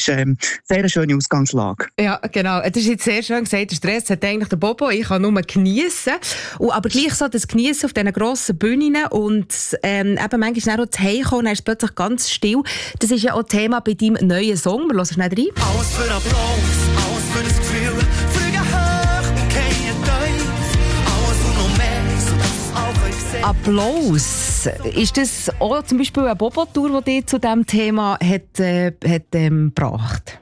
ist sehr eine schöne Ausgangslage. Ja, genau. Das ist jetzt sehr schön gesagt. Der Stress hat eigentlich der Bobo. Ich kann nur geniessen. Aber gleich so das Geniessen auf diesen grossen Bühnen und eben manchmal auch zu Hause kommen, dann ist es plötzlich ganz still. Das ist ja auch Thema bei deinem neuen Song. Wir hören schnell rein. Alles für Applaus, alles für das Gefühl, fliegen hoch und gehen tief. Alles und noch mehr, sodass es auch sehen. Applaus. Ist das auch zum Beispiel eine Bobo-Tour, die dich zu diesem Thema hat gebracht?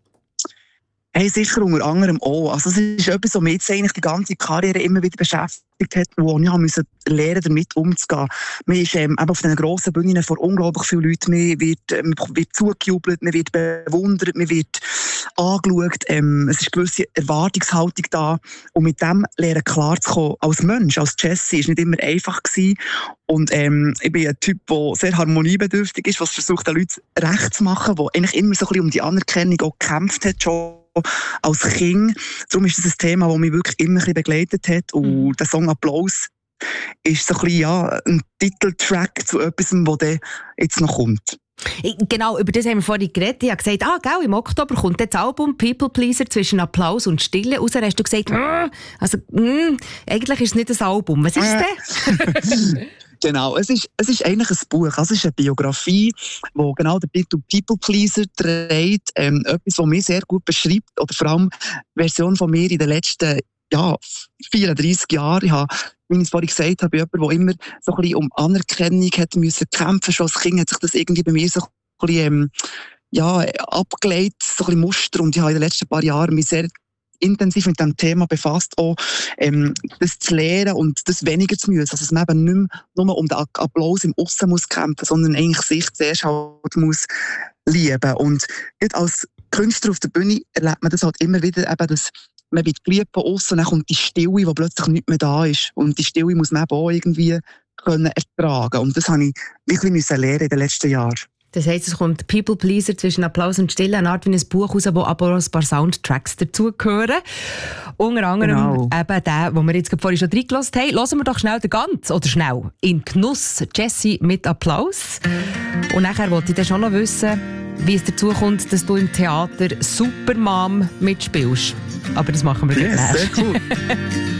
Hey, sicher unter anderem auch. Also es ist etwas, was mich jetzt eigentlich die ganze Karriere immer wieder beschäftigt hat, wo ich musste lernen, damit umzugehen. Man ist eben auf diesen grossen Bühnen vor unglaublich vielen Leuten. Man wird zugejubelt, man wird bewundert, man wird angeschaut. Es ist eine gewisse Erwartungshaltung da. Und mit dem lernen klarzukommen als Mensch, als Jessie, ist nicht immer einfach gewesen. Und ich bin ein Typ, der sehr harmoniebedürftig ist, was versucht, den Leuten recht zu machen, der eigentlich immer so ein bisschen um die Anerkennung auch gekämpft hat, schon als Kind. Darum ist das ein Thema, das mich wirklich immer ein bisschen begleitet hat. Und der Song «Applaus» ist so ein bisschen, ein Titeltrack zu etwas, was jetzt noch kommt. Genau, über das haben wir vorhin geredet. Ich habe gesagt, gell, im Oktober kommt das Album «People Pleaser» zwischen Applaus und Stille raus. Dann hast du gesagt, eigentlich ist es nicht ein Album. Was ist es denn? Genau, es ist eigentlich ein Buch, also es ist eine Biografie, wo genau der Titel «People Pleaser» trägt, etwas, was mich sehr gut beschreibt, oder vor allem die Version von mir in den letzten 34 Jahren. Ich habe, wie ich es vorhin gesagt habe, jemand, der immer so ein bisschen um Anerkennung hat müssen kämpfen. Schon als Kind hat sich das irgendwie bei mir so ein bisschen abgelegt, so ein bisschen Muster, und ich habe in den letzten paar Jahren mich sehr intensiv mit diesem Thema befasst, auch das zu lernen und das weniger zu müssen. Also dass man eben nicht mehr nur um den Applaus im Aussen muss kämpfen, sondern eigentlich sich zuerst halt muss lieben. Und als Künstler auf der Bühne erlebt man das halt immer wieder, eben, dass man wird geliebt von aussen, dann kommt die Stille, die plötzlich nicht mehr da ist. Und die Stille muss man eben auch irgendwie können ertragen. Und das habe ich wirklich lernen in den letzten Jahren. Das heisst, es kommt «People Pleaser» zwischen Applaus und Stille, eine Art wie ein Buch raus, wo aber auch ein paar Soundtracks dazugehören. Unter anderem eben den, den wir jetzt vorhin schon reingelassen haben. Hören wir doch schnell den ganz, oder schnell, in Genuss, Jessie mit Applaus. Und nachher wollte ich dann schon noch wissen, wie es dazu kommt, dass du im Theater Supermom mitspielst. Aber das machen wir gleich. Sehr cool.